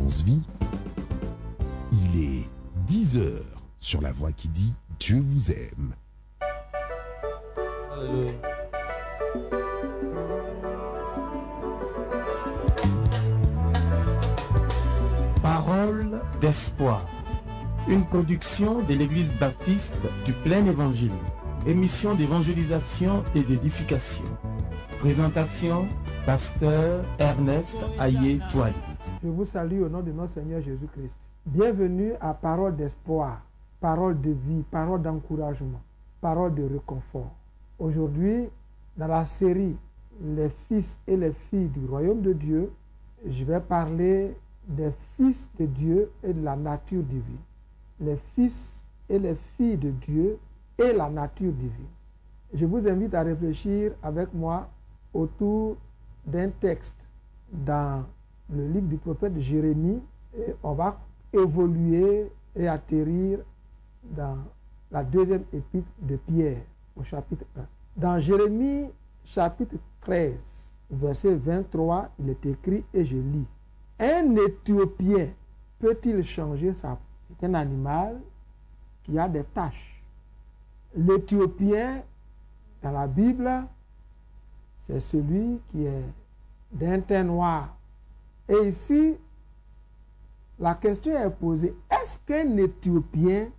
Fréquence Vie. Il est 10 heures sur la voix qui dit Dieu vous aime. Parole d'espoir. Une production de l'Église baptiste du Plein Évangile. Émission d'évangélisation et d'édification. Présentation, Pasteur Ernest Aye Touali. Je vous salue au nom de notre Seigneur Jésus-Christ. Bienvenue à Parole d'espoir, parole de vie, parole d'encouragement, parole de réconfort. Aujourd'hui, dans la série Les fils et les filles du royaume de Dieu, je vais parler des fils de Dieu et de la nature divine. Les fils et les filles de Dieu et la nature divine. Je vous invite à réfléchir avec moi autour d'un texte dans le livre du prophète Jérémie et on va évoluer et atterrir dans la deuxième épître de Pierre au chapitre 1. Dans Jérémie chapitre 13, verset 23, il est écrit et je lis: un Éthiopien peut-il changer sa peau? C'est un animal qui a des taches. L'Éthiopien, dans la Bible, c'est celui qui est d'un teint noir. Et ici, la question est posée, est-ce qu'un Éthiopien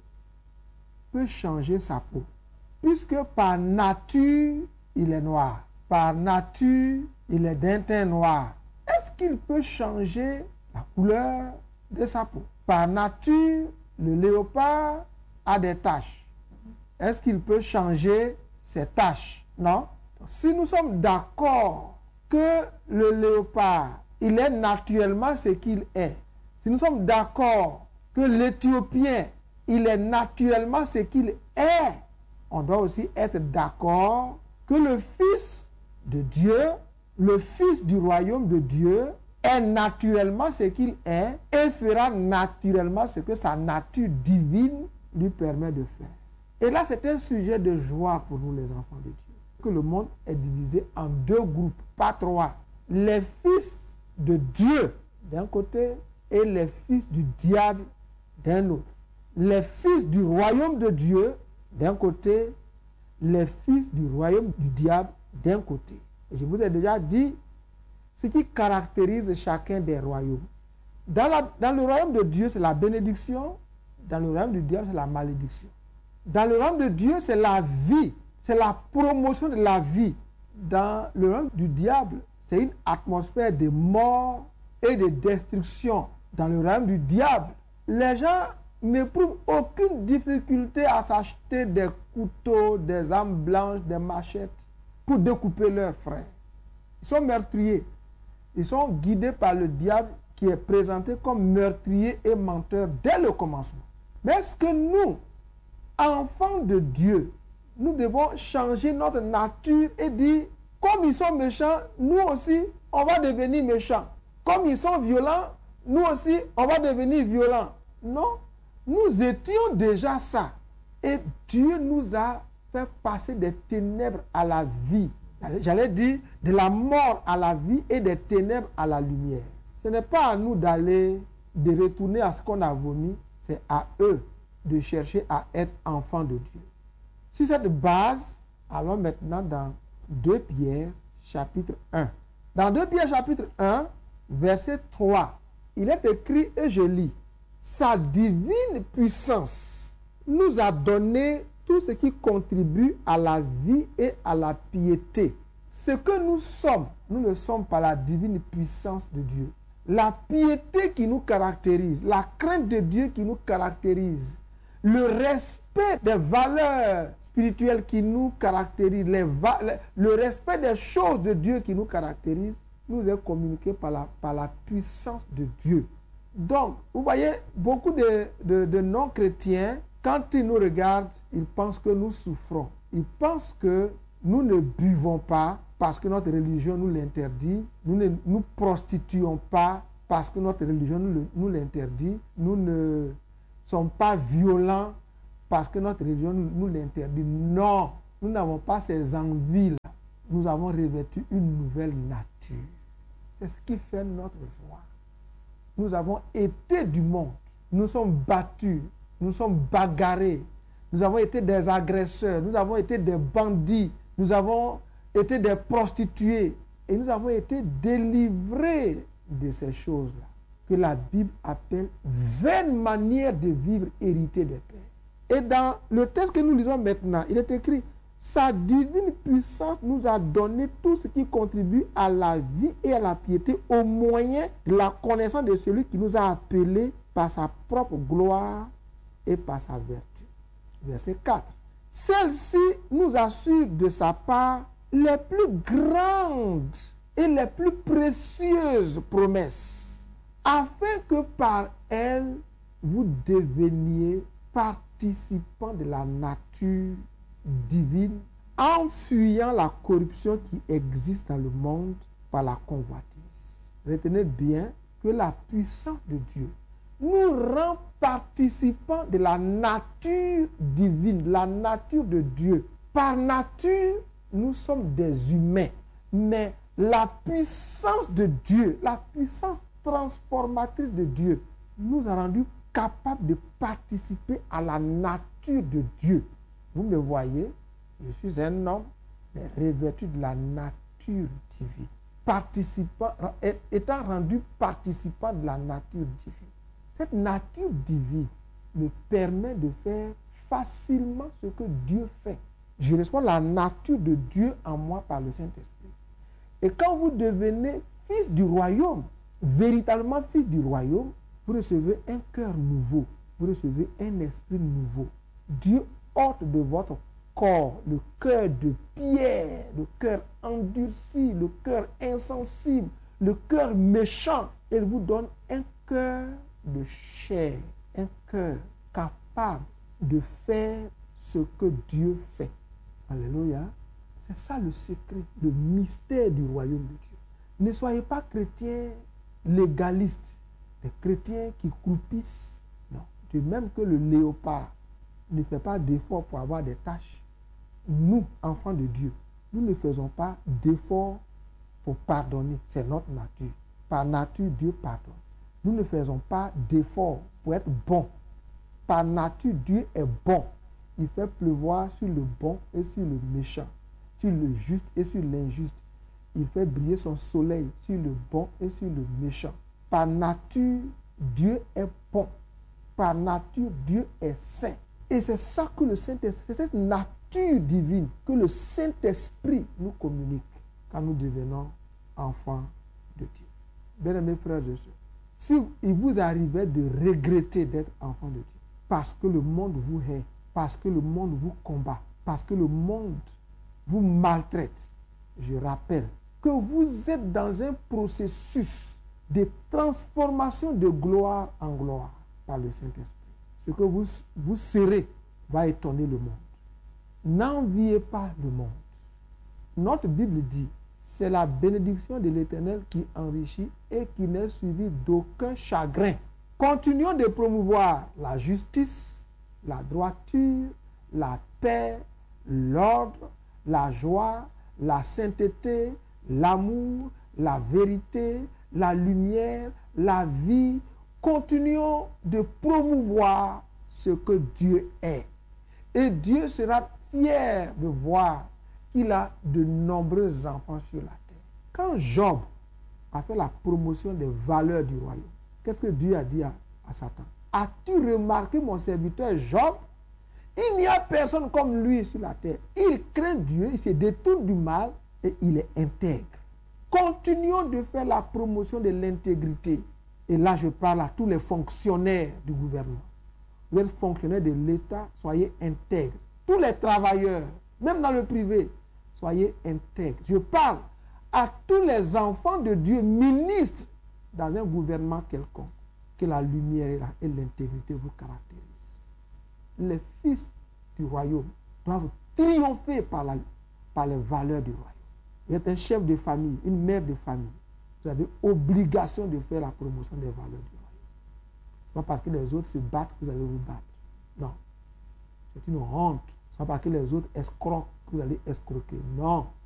peut changer sa peau? Puisque par nature, il est noir. Par nature, il est d'un teint noir. Est-ce qu'il peut changer la couleur de sa peau? Par nature, le léopard a des taches. Est-ce qu'il peut changer ses taches? Non. Si nous sommes d'accord que le léopard, il est naturellement ce qu'il est, si nous sommes d'accord que l'Éthiopien, il est naturellement ce qu'il est, on doit aussi être d'accord que le Fils de Dieu, le Fils du royaume de Dieu, est naturellement ce qu'il est et fera naturellement ce que sa nature divine lui permet de faire. Et là, c'est un sujet de joie pour nous, les enfants de Dieu. Que le monde est divisé en deux groupes, pas trois. Les fils de Dieu d'un côté et les fils du diable d'un autre. Les fils du royaume de Dieu d'un côté, les fils du royaume du diable d'un côté. Et je vous ai déjà dit ce qui caractérise chacun des royaumes. Dans le royaume de Dieu, c'est la bénédiction. Dans le royaume du diable, c'est la malédiction. Dans le royaume de Dieu, c'est la vie. C'est la promotion de la vie. Dans le royaume du diable, c'est une atmosphère de mort et de destruction. Dans le royaume du diable, les gens n'éprouvent aucune difficulté à s'acheter des couteaux, des armes blanches, des machettes pour découper leurs frères. Ils sont meurtriers. Ils sont guidés par le diable qui est présenté comme meurtrier et menteur dès le commencement. Mais est-ce que nous, enfants de Dieu, nous devons changer notre nature et dire, comme ils sont méchants, nous aussi, on va devenir méchants. Comme ils sont violents, nous aussi, on va devenir violents. Non, nous étions déjà ça. Et Dieu nous a fait passer des ténèbres à la vie. J'allais dire de la mort à la vie et des ténèbres à la lumière. Ce n'est pas à nous de retourner à ce qu'on a vomi, c'est à eux de chercher à être enfants de Dieu. Sur cette base, allons maintenant dans 2 Pierre chapitre 1. Dans 2 Pierre chapitre 1, verset 3, il est écrit et je lis: sa divine puissance nous a donné tout ce qui contribue à la vie et à la piété. Ce que nous sommes, nous ne sommes pas la divine puissance de Dieu. La piété qui nous caractérise, la crainte de Dieu qui nous caractérise, le respect des valeurs spirituelles qui nous caractérisent, le respect des choses de Dieu qui nous caractérise, nous est communiqué par la puissance de Dieu. Donc, vous voyez, beaucoup de non-chrétiens, quand ils nous regardent, ils pensent que nous souffrons. Ils pensent que nous ne buvons pas parce que notre religion nous l'interdit. Nous ne nous prostituons pas parce que notre religion nous l'interdit. Nous ne sommes pas violents parce que notre religion nous l'interdit. Non, nous n'avons pas ces envies-là. Nous avons revêtu une nouvelle nature. C'est ce qui fait notre joie. nous avons été du monde. Nous sommes battus, nous sommes bagarrés, nous avons été des agresseurs, nous avons été des bandits, nous avons été des prostituées et nous avons été délivrés de ces choses-là que la Bible appelle vaine manière de vivre héritée des pères. Et dans le texte que nous lisons maintenant, il est écrit: sa divine puissance nous a donné tout ce qui contribue à la vie et à la piété au moyen de la connaissance de celui qui nous a appelés par sa propre gloire et par sa vertu. Verset 4. Celle-ci nous assure de sa part les plus grandes et les plus précieuses promesses, afin que par elles vous deveniez participants de la nature divine, en fuyant la corruption qui existe dans le monde par la convoitise. Retenez bien que la puissance de Dieu nous rend participants de la nature divine, la nature de Dieu. Par nature, nous sommes des humains, mais la puissance de Dieu, la puissance transformatrice de Dieu, nous a rendus capables de participer à la nature de Dieu. Vous me voyez, je suis un homme, mais revêtu de la nature divine, participant, étant rendu participant de la nature divine. Cette nature divine me permet de faire facilement ce que Dieu fait. Je reçois la nature de Dieu en moi par le Saint-Esprit. Et quand vous devenez fils du royaume, véritablement fils du royaume, vous recevez un cœur nouveau, vous recevez un esprit nouveau. Dieu ôte de votre corps le cœur de pierre, le cœur endurci, le cœur insensible, le cœur méchant, et il vous donne un cœur de chair, un cœur capable de faire ce que Dieu fait. Alléluia. C'est ça le secret, le mystère du royaume de Dieu. Ne soyez pas chrétiens légalistes, des chrétiens qui croupissent. Non. De même que le léopard ne fait pas d'efforts pour avoir des tâches, nous, enfants de Dieu, nous ne faisons pas d'efforts pour pardonner. C'est notre nature. Par nature, Dieu pardonne. Nous ne faisons pas d'efforts pour être bons. Par nature, Dieu est bon. Il fait pleuvoir sur le bon et sur le méchant, sur le juste et sur l'injuste. Il fait briller son soleil sur le bon et sur le méchant. Par nature, Dieu est bon. Par nature, Dieu est saint. Et c'est ça que le Saint-Esprit, c'est cette nature divine que le Saint-Esprit nous communique quand nous devenons enfants de Dieu. Bien-aimés frères et sœurs, si il vous arrivait de regretter d'être enfant de Dieu, parce que le monde vous hait, parce que le monde vous combat, parce que le monde vous maltraite, je rappelle que vous êtes dans un processus de transformation de gloire en gloire par le Saint-Esprit. Ce que vous serez va étonner le monde. N'enviez pas le monde. Notre Bible dit, c'est la bénédiction de l'Éternel qui enrichit et qui n'est suivie d'aucun chagrin. Continuons de promouvoir la justice, la droiture, la paix, l'ordre, la joie, la sainteté, l'amour, la vérité, la lumière, la vie. Continuons de promouvoir ce que Dieu est. Et Dieu sera fier de voir qu'il a de nombreux enfants sur la terre. Quand Job a fait la promotion des valeurs du royaume, qu'est-ce que Dieu a dit à Satan? As-tu remarqué mon serviteur Job? Il n'y a personne comme lui sur la terre. Il craint Dieu, il se détourne du mal et il est intègre. Continuons de faire la promotion de l'intégrité. Et là, je parle à tous les fonctionnaires du gouvernement. Vous êtes fonctionnaires de l'État, soyez intègres. Tous les travailleurs, même dans le privé, soyez intègres. Je parle à tous les enfants de Dieu, ministres dans un gouvernement quelconque. Que la lumière et l'intégrité vous caractérisent. Les fils du royaume doivent triompher par les valeurs du royaume. Vous êtes un chef de famille, une mère de famille. Vous avez obligation de faire la promotion des valeurs du royaume. Ce n'est pas parce que les autres se battent que vous allez vous battre. Non. C'est une honte. Ce n'est pas parce que les autres escroquent que vous allez escroquer. Non.